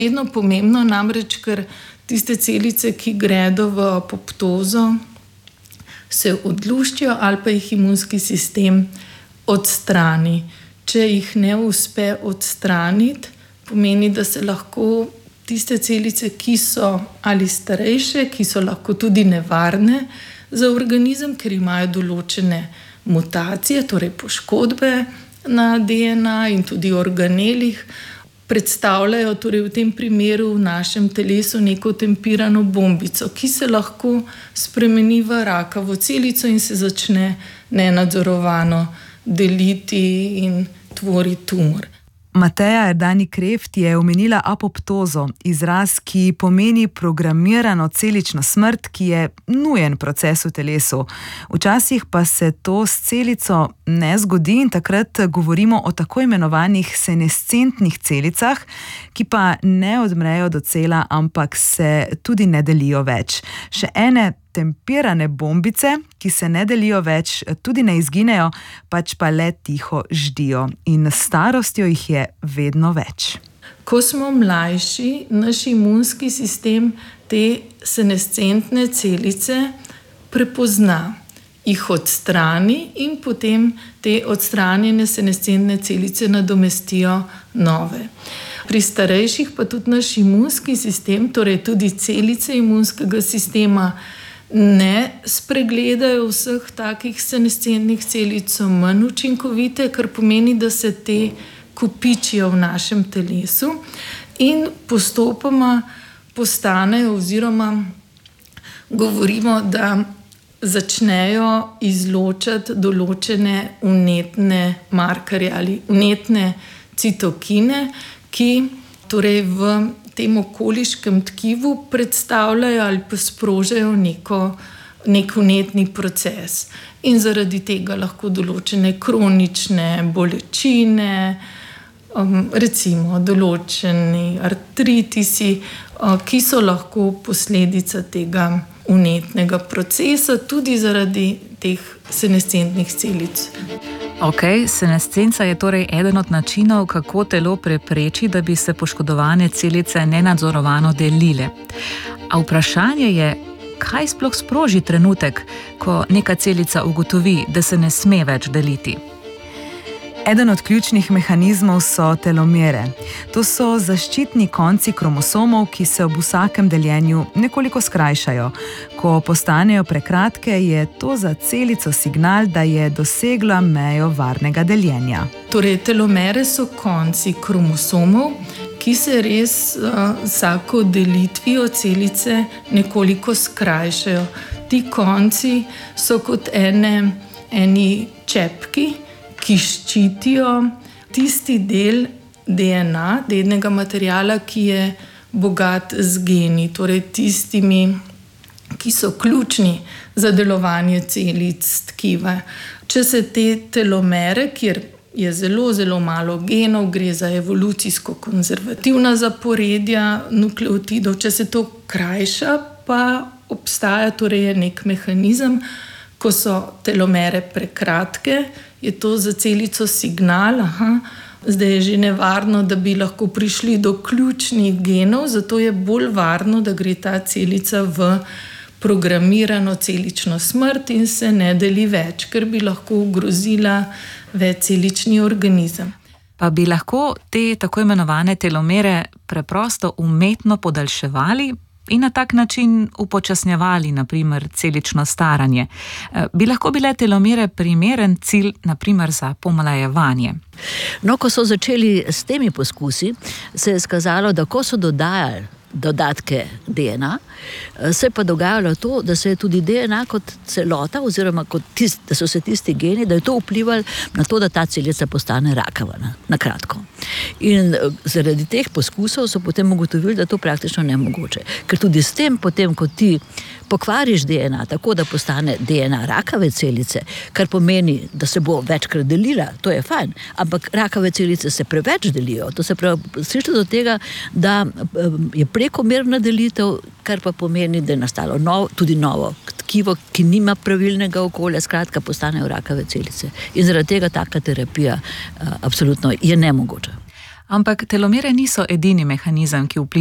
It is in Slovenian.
Vedno pomembno namreč, ker tiste celice, ki gredo v apoptozo, se odluščijo ali pa jih imunski sistem odstrani. Če jih ne uspe odstraniti, pomeni, da se lahko tiste celice, ki so ali starejše, ki so lahko tudi nevarne za organizem, ker imajo določene mutacije, torej poškodbe na DNA in tudi organelih, predstavljajo torej v tem primeru v našem telesu neko tempirano bombico, ki se lahko spremeni v rakavo celico in se začne nenadzorovano deliti in tvori tumor. Mateja Erdani-Kreft je omenila apoptozo, izraz, ki pomeni programirano celično smrt, ki je nujen proces v telesu. Včasih pa se to s celico ne zgodi in takrat govorimo o tako imenovanih senescentnih celicah, ki pa ne odmrejo docela, ampak se tudi ne delijo več. Še ene tempirane bombice, ki se ne delijo več, tudi ne izginejo, pač pa le tiho ždijo. In s starostjo jih je vedno več. Ko smo mlajši, naš imunski sistem te senescentne celice prepozna, jih odstrani in potem te odstranjene senescentne celice nadomestijo nove. Pri starejših pa tudi naš imunski sistem, torej tudi celice imunskega sistema, ne spregledajo vseh takih senescentnih celic, so manj učinkovite, kar pomeni, da se te kopičijo v našem telesu in postopoma postanejo oziroma govorimo, da začnejo izločati določene vnetne markerje ali vnetne citokine, ki torej v tem okoliškem tkivu predstavljajo ali pa sprožajo nek vnetni proces. In zaradi tega lahko določene kronične bolečine, recimo določeni artritisi, ki so lahko posledica tega vnetnega procesa, tudi zaradi teh senescentnih celic. Senescenca je torej eden od načinov, kako telo prepreči, da bi se poškodovane celice nenadzorovano delile. A vprašanje je, kaj sploh sproži trenutek, ko neka celica ugotovi, da se ne sme več deliti? Eden od ključnih mehanizmov so telomere. To so zaščitni konci kromosomov, ki se ob vsakem deljenju nekoliko skrajšajo. Ko postanejo prekratke, je to za celico signal, da je dosegla mejo varnega deljenja. Torej, telomere so konci kromosomov, ki se res vsako delitvijo celice nekoliko skrajšajo. Ti konci so kot eni čepki, ki ščitijo tisti del DNA, delnega materiala, ki je bogat z geni, torej tistimi, ki so ključni za delovanje celic tkiva. Če se te telomere, kjer je zelo, zelo malo genov, gre za evolucijsko konzervativna zaporedja nukleotidov, če se to krajša, pa obstaja torej nek mehanizem, ko so telomere prekratke, je to za celico signal, zdaj je že nevarno, da bi lahko prišli do ključnih genov, zato je bolj varno, da gre ta celica v programirano celično smrt in se ne deli več, ker bi lahko ogrozila večcelični organizem. Pa bi lahko te tako imenovane telomere preprosto umetno podaljševali in na tak način upočasnjevali, na primer, celično staranje. Bi lahko bile telomere primeren cilj, na primer, za pomlajevanje? No, ko so začeli s temi poskusi, se je skazalo, da ko so dodajali dodatke DNA, se je pa dogajalo to, da se je tudi DNA kot celota, oziroma da so se tisti geni, da je to vplivalo na to, da ta celica postane rakava, na kratko. In zaradi teh poskusov so potem ugotovili, da to praktično nemogoče. Ker tudi s tem potem, ko ti pokvariš DNA, tako da postane DNA rakave celice, kar pomeni, da se bo večkrat delila, to je fajn, ampak rakave celice se preveč delijo. To se pravi, sliši do tega, da je prekomerna delitev, kar pa pomeni, da je nastalo tudi novo tkivo, ki nima pravilnega okolja, skratka postanejo rakave celice. In zaradi tega taka terapija absolutno je nemogoča. Ampak telomere niso edini mehanizem, ki vpliva